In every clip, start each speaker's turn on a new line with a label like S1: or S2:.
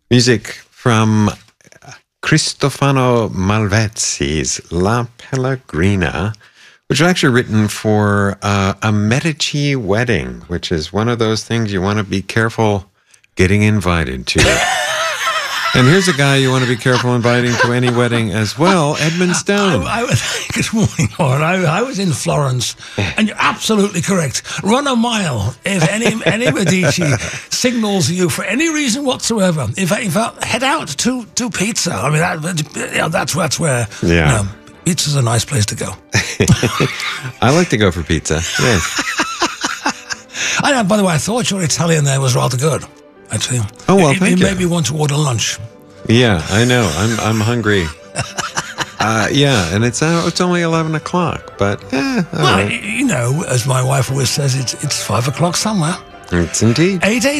S1: Music from Cristofano Malvezzi's La Pellegrina, which was actually written for a Medici wedding, which is one of those things you want to be careful getting invited to. And here's a guy you want to be careful inviting to any wedding as well, Edmund Stone.
S2: Good morning, Warren. I was in Florence, and you're absolutely correct. Run a mile if any Medici signals you for any reason whatsoever. In fact, head out to pizza. I mean, that's where.
S1: Yeah.
S2: Pizza's a nice place to go.
S1: I like to go for pizza. Yes.
S2: By the way, I thought your Italian there was rather good. Actually.
S1: Oh, well, thank you.
S2: Maybe you want to order lunch.
S1: Yeah, I know. I'm hungry. Yeah, and it's only 11 o'clock, but
S2: well, you know, as my wife always says, it's 5 o'clock somewhere.
S1: It's indeed.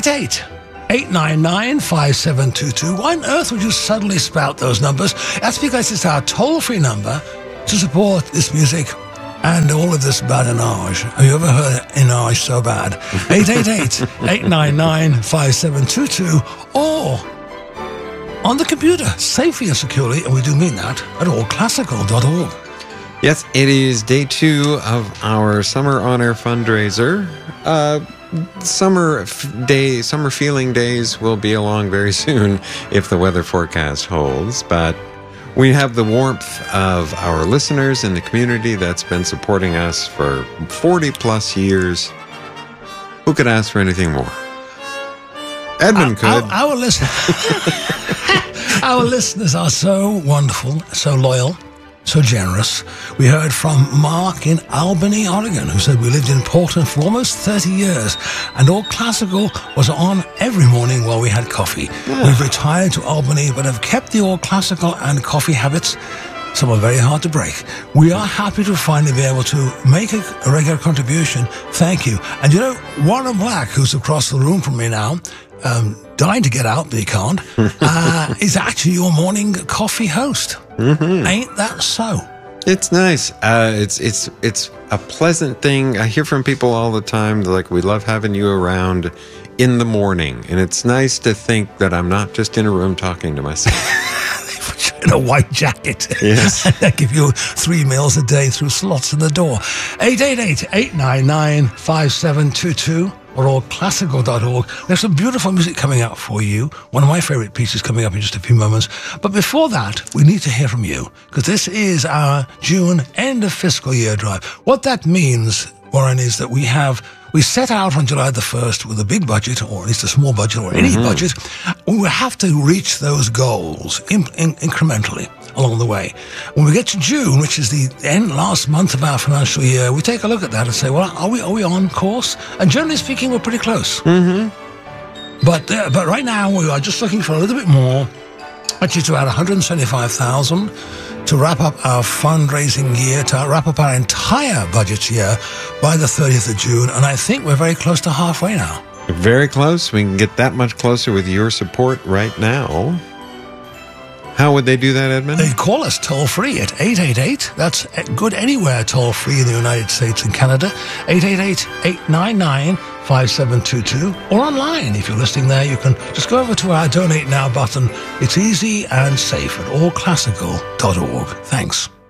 S2: 888-899-5722. Why on earth would you suddenly spout those numbers? That's because it's our toll-free number to support this music and all of this badinage. Have you ever heard inage so bad? 888-899-5722, or on the computer, safely and securely, and we do mean that, at allclassical.org.
S1: Yes, it is day 2 of our Summer Honor fundraiser. Summer feeling days will be along very soon if the weather forecast holds, but we have the warmth of our listeners in the community that's been supporting us for 40 plus years. Who could ask for anything more? Edmund could.
S2: Our listeners are so wonderful, so loyal, so generous. We heard from Mark in Albany, Oregon, who said we lived in Portland for almost 30 years, and All Classical was on every morning while we had coffee. Yeah. We've retired to Albany, but have kept the All Classical and coffee habits. Some are very hard to break. We are happy to finally be able to make a regular contribution. Thank you. And you know, Warren Black, who's across the room from me now, dying to get out, but he can't, is actually your morning coffee host. Mm-hmm. Ain't that so?
S1: It's nice. It's a pleasant thing. I hear from people all the time, like, we love having you around in the morning. And it's nice to think that I'm not just in a room talking to myself.
S2: In a white jacket.
S1: Yes.
S2: They give you 3 meals a day through slots in the door. 888-899-5722 or allclassical.org. We have some beautiful music coming up for you. One of my favorite pieces coming up in just a few moments. But before that, we need to hear from you, because this is our June end of fiscal year drive. What that means, Warren, is that we set out on July the 1st with a big budget, or at least a small budget, or any budget. We will have to reach those goals incrementally along the way. When we get to June, which is the last month of our financial year, we take a look at that and say, well, are we on course? And generally speaking, we're pretty close. Mm-hmm. But right now, we are just looking for a little bit more, which is about $175,000 to wrap up our fundraising year, to wrap up our entire budget year by the 30th of June. And I think we're very close to halfway now.
S1: Very close. We can get that much closer with your support right now. How would they do that, Edmund?
S2: They call us toll-free at 888. That's good anywhere toll-free in the United States and Canada. 888-899-5722. Or online. If you're listening there, you can just go over to our Donate Now button. It's easy and safe at allclassical.org. Thanks.